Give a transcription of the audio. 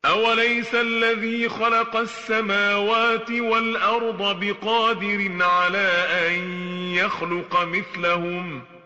أوليس الذي خلق السماوات والأرض بقادر على أن يخلق مثلهم